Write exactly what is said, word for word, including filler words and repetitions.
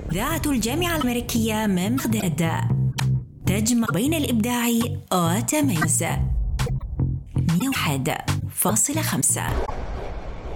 إذاعة الجامعة الأمريكية من بغداد تجمع بين الإبداع والتميز. مئة وواحد فاصلة خمسة.